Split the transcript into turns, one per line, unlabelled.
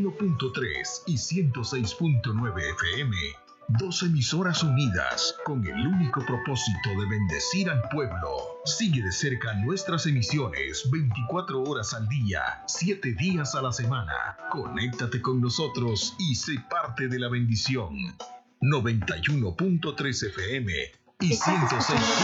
91.3 y 106.9 FM. Dos emisoras unidas con el único propósito de bendecir al pueblo. Sigue de cerca nuestras emisiones 24 horas al día, 7 días a la semana. Conéctate con nosotros y sé parte de la bendición. 91.3 FM y 106.